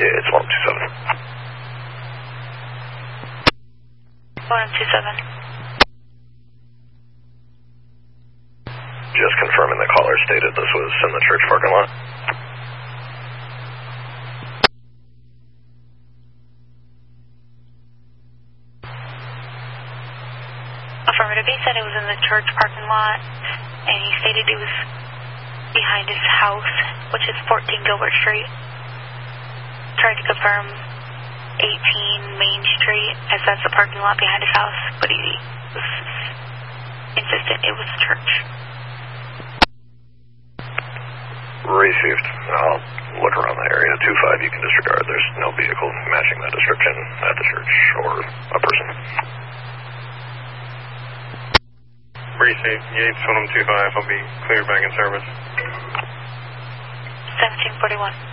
Yeah, it's 127. 127. Just confirming the caller stated this was in the church parking lot. Affirmative. He said it was in the church parking lot, and he stated it was behind his house, which is 14 Gilbert Street. Tried to confirm 18 Main Street, as that's the parking lot behind his house, but he was insistent it was the church. Received. I'll look around the area. 25 you can disregard. There's no vehicle matching that description at the church or a person. Received. Yates 125. I'll be cleared back in service. 1741.